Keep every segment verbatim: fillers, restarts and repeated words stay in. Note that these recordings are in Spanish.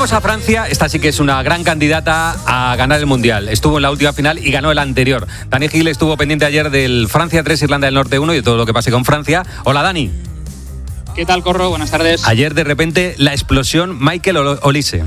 Vamos a Francia. Esta sí que es una gran candidata a ganar el Mundial. Estuvo en la última final y ganó el anterior. Dani Gil estuvo pendiente ayer del Francia tres, Irlanda del Norte uno y de todo lo que pase con Francia. Hola, Dani. ¿Qué tal, Corro? Buenas tardes. Ayer, de repente, la explosión Michael Olise.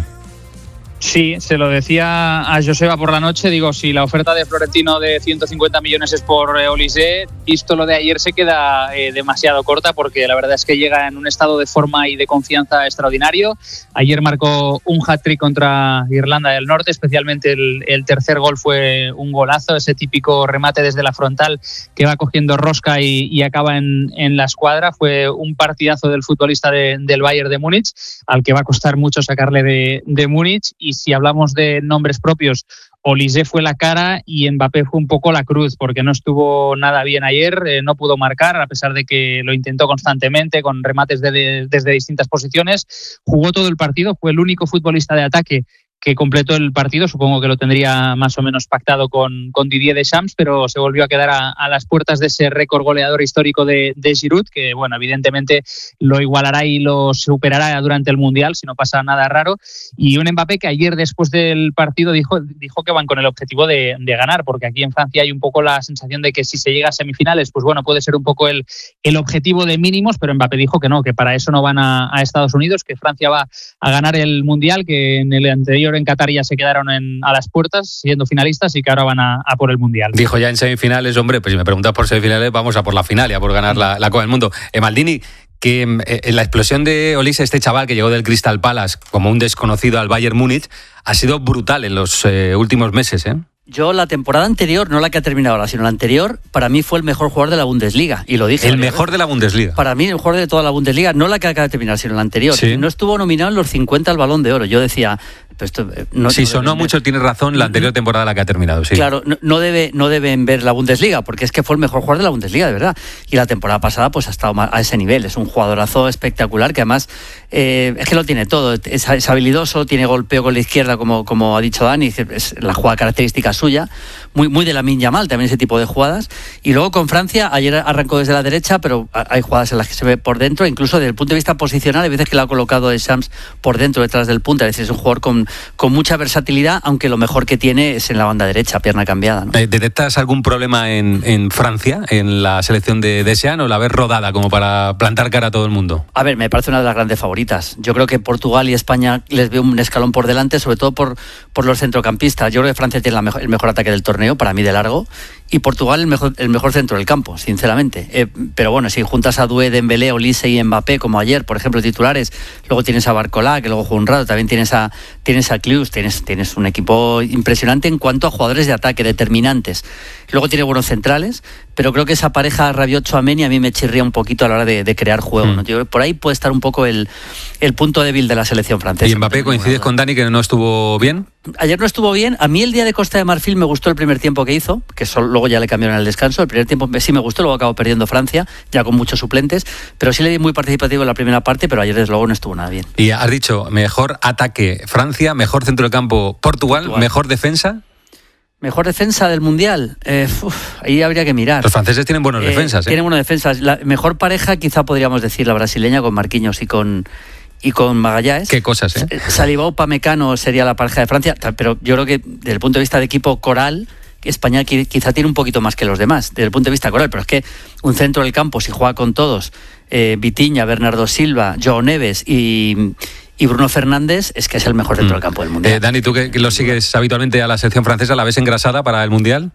Sí, se lo decía a Joseba por la noche. Digo, si la oferta de Florentino de ciento cincuenta millones es por eh, Olise, visto lo de ayer se queda eh, demasiado corta, porque la verdad es que llega en un estado de forma y de confianza extraordinario. Ayer marcó un hat-trick contra Irlanda del Norte, especialmente el, el tercer gol fue un golazo, ese típico remate desde la frontal que va cogiendo rosca y, y acaba en, en la escuadra. Fue un partidazo del futbolista de, del Bayern de Múnich, al que va a costar mucho sacarle de, de Múnich. Y si hablamos de nombres propios, Olise fue la cara y Mbappé fue un poco la cruz, porque no estuvo nada bien ayer, eh, no pudo marcar a pesar de que lo intentó constantemente con remates de, de, desde distintas posiciones. Jugó todo el partido, fue el único futbolista de ataque que completó el partido. Supongo que lo tendría más o menos pactado con, con Didier Deschamps, pero se volvió a quedar a, a las puertas de ese récord goleador histórico de, de Giroud, que bueno, evidentemente lo igualará y lo superará durante el Mundial, si no pasa nada raro. Y un Mbappé que ayer, después del partido, dijo, dijo que van con el objetivo de, de ganar, porque aquí en Francia hay un poco la sensación de que si se llega a semifinales, pues bueno, puede ser un poco el, el objetivo de mínimos, pero Mbappé dijo que no, que para eso no van a, a Estados Unidos, que Francia va a ganar el Mundial, que en el anterior en Qatar ya se quedaron en, a las puertas siendo finalistas y que ahora van a, a por el Mundial. Dijo ya en semifinales, hombre, pues si me preguntas por semifinales, vamos a por la final y a por ganar la, la Copa del Mundo. Eh, Maldini, que eh, la explosión de Olise, este chaval que llegó del Crystal Palace como un desconocido al Bayern Múnich, ha sido brutal en los eh, últimos meses, ¿eh? Yo la temporada anterior, no la que ha terminado ahora, sino la anterior, para mí fue el mejor jugador de la Bundesliga, y lo dije. El mejor de la Bundesliga. Para mí el jugador de toda la Bundesliga, no la que acaba de terminar, sino la anterior. Sí. No estuvo nominado en los cincuenta al Balón de Oro. Yo decía... Pues esto, no, sí, no sonó deben... mucho, tienes razón, la anterior temporada la que ha terminado, sí. Claro, no, no, debe, no deben ver la Bundesliga, porque es que fue el mejor jugador de la Bundesliga, de verdad. Y la temporada pasada pues ha estado a ese nivel. Es un jugadorazo espectacular, que además eh, es que lo tiene todo. Es, es habilidoso, tiene golpeo con la izquierda, como, como ha dicho Dani, es la jugada característica suya. Muy, muy de Lamine Yamal, también ese tipo de jugadas. Y luego con Francia, ayer arrancó desde la derecha, pero hay jugadas en las que se ve por dentro, incluso desde el punto de vista posicional, hay veces que lo ha colocado Deschamps por dentro, detrás del punta. Es decir, es un jugador con, con mucha versatilidad, aunque lo mejor que tiene es en la banda derecha, pierna cambiada, ¿no? ¿Detectas algún problema en, en Francia, en la selección de Deschamps, o la ves rodada como para plantar cara a todo el mundo? A ver, me parece una de las grandes favoritas. Yo creo que Portugal y España les veo un escalón por delante, sobre todo por, por los centrocampistas. Yo creo que Francia tiene la mejor, el mejor ataque del torneo, para mí de largo, y Portugal el mejor, el mejor centro del campo, sinceramente. Eh, pero bueno, si juntas a Doué, Dembélé, Olise y Mbappé, como ayer, por ejemplo, titulares, luego tienes a Barcola, que luego juega un rato, también tienes a, tienes a Clus, tienes, tienes un equipo impresionante en cuanto a jugadores de ataque, determinantes. Luego tiene buenos centrales, pero creo que esa pareja Rabiot-Tchouaméni a mí me chirría un poquito a la hora de, de crear juego, mm. ¿no? Yo, por ahí puede estar un poco el, el punto débil de la selección francesa. ¿Y Mbappé, coincides con Dani que no estuvo bien? Ayer no estuvo bien. A mí el día de Costa de Marfil me gustó el primer tiempo que hizo, que solo, luego ya le cambiaron el descanso. El primer tiempo sí me gustó, luego acabó perdiendo Francia, ya con muchos suplentes, pero sí le di muy participativo en la primera parte, pero ayer desde luego no estuvo nada bien. Y has dicho, mejor ataque Francia, mejor centro de campo Portugal, Portugal. Mejor defensa... Mejor defensa del Mundial, eh, uf, ahí habría que mirar. Los franceses tienen buenas eh, defensas. ¿eh? Tienen buenas defensas. La mejor pareja quizá podríamos decir la brasileña, con Marquinhos y con y con Magallanes. Qué cosas, ¿eh? Salivao, Upamecano sería la pareja de Francia, pero yo creo que desde el punto de vista de equipo coral, España quizá tiene un poquito más que los demás, desde el punto de vista coral, pero es que un centro del campo, si juega con todos, eh, Vitinha, Bernardo Silva, Joao Neves y... y Bruno Fernández, es que es el mejor dentro mm. del campo del Mundial. Eh, Dani, tú que, que lo sigues habitualmente a la selección francesa, ¿la ves engrasada para el Mundial?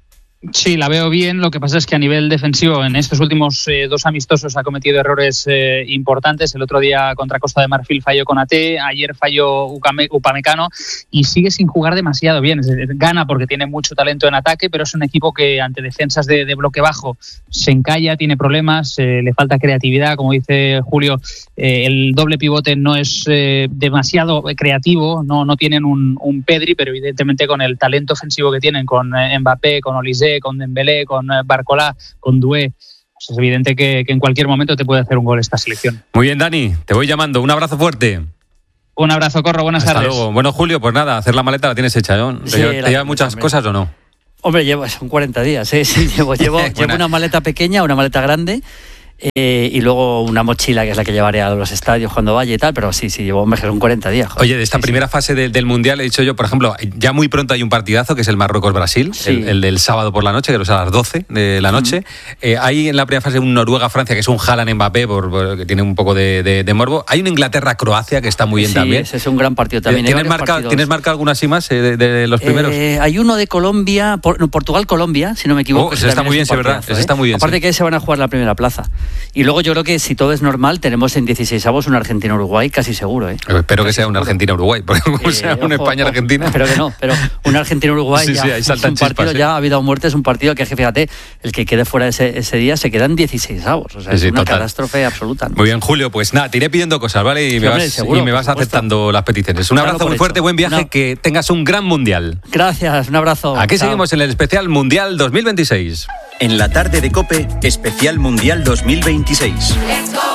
Sí, la veo bien. Lo que pasa es que a nivel defensivo en estos últimos eh, dos amistosos ha cometido errores eh, importantes. El otro día contra Costa de Marfil falló Konaté, ayer falló Upamecano y sigue sin jugar demasiado bien. Es decir, gana porque tiene mucho talento en ataque, pero es un equipo que ante defensas de, de bloque bajo se encalla, tiene problemas, eh, le falta creatividad. Como dice Julio, eh, el doble pivote no es eh, demasiado creativo, no, no tienen un, un Pedri, pero evidentemente con el talento ofensivo que tienen, con eh, Mbappé, con Olise, con Dembélé, con Barcola, con Doué, pues es evidente que, que en cualquier momento te puede hacer un gol esta selección. Muy bien, Dani, te voy llamando. Un abrazo fuerte. Un abrazo, Corro, buenas Hasta tardes. Luego. Bueno, Julio, pues nada, hacer la maleta la tienes hecha, ¿no? ¿Te, sí, ¿te llevas muchas hombre. cosas o no? Hombre, llevo, son cuarenta días, ¿eh? Sí, llevo, llevo, llevo una maleta pequeña, una maleta grande. Eh, y luego una mochila que es la que llevaré a los estadios cuando vaya y tal, pero sí, sí, llevo un mes, son cuarenta días. Joder. Oye, de esta sí, primera sí. fase de, del Mundial he dicho yo, por ejemplo, ya muy pronto hay un partidazo que es el Marruecos-Brasil, Sí. el, el del sábado por la noche, que es a las doce de la noche. Mm. Eh, hay en la primera fase un Noruega-Francia, que es un Haaland-Mbappé, por, por, que tiene un poco de, de, de morbo. Hay un Inglaterra-Croacia, que está muy bien sí, también. Ese es un gran partido también. ¿Tienes marcado ¿Tienes marca alguna así más eh, de, de los primeros? Eh, hay uno de Colombia, por, no, Portugal-Colombia, si no me equivoco. Oh, ese está muy bien, sí, ¿verdad? Ese está muy bien. Aparte sí. que se van a jugar la primera plaza. Y luego yo creo que si todo es normal, tenemos en dieciseisavos un Argentina-Uruguay casi seguro. ¿eh? Espero casi que sea un Argentina-Uruguay, porque como eh, sea un España-Argentina... Espero que no, pero un Argentina-Uruguay sí, ya sí, ahí saltan es un partido, chispas, ya ha habido muerte, es un partido que, fíjate, el que quede fuera ese, ese día se quedan dieciseisavos. O sea, sí, es sí, una total. catástrofe absoluta. ¿no? Muy bien, Julio, pues nada, te iré pidiendo cosas, ¿vale? Y sí, me vas, seguro, y me vas aceptando las peticiones. Un abrazo claro, muy fuerte, buen viaje, no. que tengas un gran Mundial. Gracias, un abrazo. Aquí Chao. seguimos en el especial Mundial dos mil veintiséis. En la tarde de COPE, especial Mundial dos mil veintiséis. Let's go.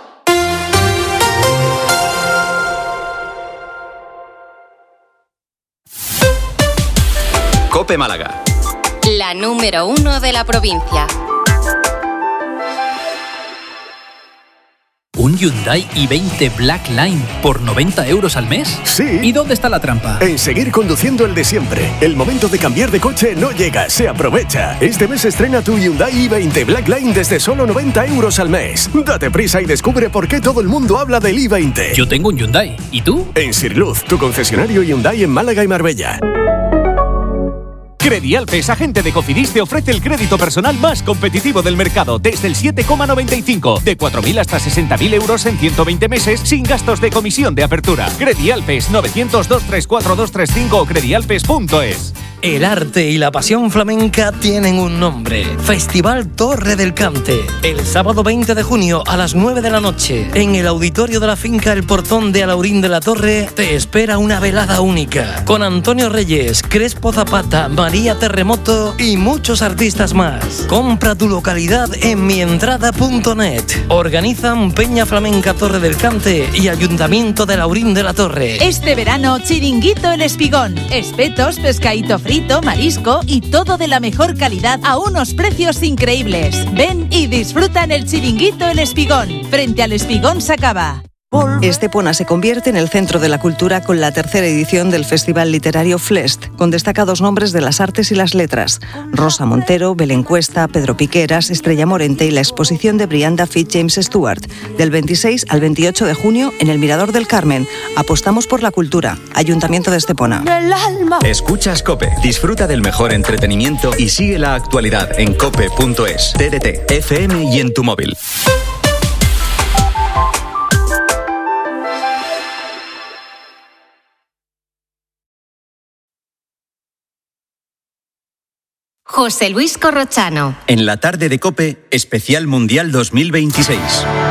COPE Málaga. La número uno de la provincia. ¿Un Hyundai i veinte Black Line por noventa euros al mes? Sí. ¿Y dónde está la trampa? En seguir conduciendo el de siempre. El momento de cambiar de coche no llega, se aprovecha. Este mes estrena tu Hyundai i veinte Black Line desde solo noventa euros al mes. Date prisa y descubre por qué todo el mundo habla del i veinte. Yo tengo un Hyundai. ¿Y tú? En Sirluz, tu concesionario Hyundai en Málaga y Marbella. Credialpes, agente de Cofidis, te ofrece el crédito personal más competitivo del mercado desde el siete coma noventa y cinco, de cuatro mil hasta sesenta mil euros en ciento veinte meses sin gastos de comisión de apertura. Credialpes, novecientos, doscientos treinta y cuatro, doscientos treinta y cinco o credialpes punto es. El arte y la pasión flamenca tienen un nombre. Festival Torre del Cante. El sábado veinte de junio a las nueve de la noche, en el auditorio de la finca El Portón de Alaurín de la Torre, te espera una velada única. Con Antonio Reyes, Crespo Zapata, María Terremoto y muchos artistas más. Compra tu localidad en mientrada punto net. Organizan Peña Flamenca Torre del Cante y Ayuntamiento de Alaurín de la Torre. Este verano, Chiringuito El Espigón. Espetos, pescadito frito, marisco y todo de la mejor calidad a unos precios increíbles. Ven y disfruta en el Chiringuito El Espigón, frente al Espigón Sacaba. Estepona se convierte en el centro de la cultura con la tercera edición del Festival Literario Flest, con destacados nombres de las artes y las letras. Rosa Montero, Belén Cuesta, Pedro Piqueras, Estrella Morente y la exposición de Brianda Fitz-James Stewart, del veintiséis al veintiocho de junio en el Mirador del Carmen. Apostamos por la cultura. Ayuntamiento de Estepona. Escuchas COPE, disfruta del mejor entretenimiento y sigue la actualidad en cope punto es, T D T, F M y en tu móvil. José Luis Corrochano. En la tarde de COPE, especial Mundial dos mil veintiséis.